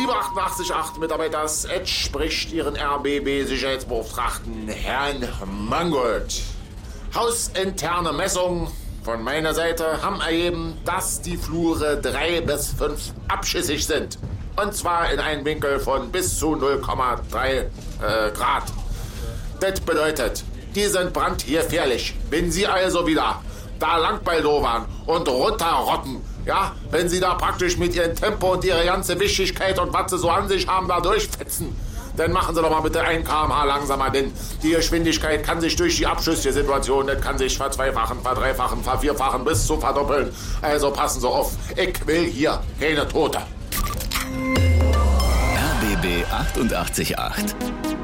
Liebe 88.8 Mitarbeiters, es spricht Ihren RBB-Sicherheitsbeauftragten Herrn Mangold. Hausinterne Messungen von meiner Seite haben ergeben, dass die Flure 3 bis 5 abschüssig sind. Und zwar in einem Winkel von bis zu 0,3 Grad. Das bedeutet, die sind brandgefährlich. Wenn Sie also wieder da langbaldowern und runterrotten, ja, wenn Sie da praktisch mit Ihrem Tempo und Ihre ganze Wichtigkeit und was Sie so an sich haben, da durchfetzen, dann machen Sie doch mal bitte 1 km/h langsamer, denn die Geschwindigkeit kann sich durch die Abschusssituation, das kann sich verzweifachen, verdreifachen, vervierfachen bis zu verdoppeln. Also passen Sie auf, ich will hier keine Tote. RBB 88.8